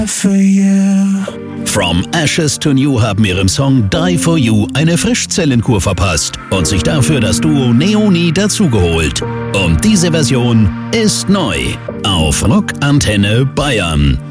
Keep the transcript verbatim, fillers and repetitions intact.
For you. From Ashes to New haben ihrem Song Die For You eine Frischzellenkur verpasst und sich dafür das Duo Neoni dazugeholt. Und diese Version ist neu auf Rock Antenne Bayern.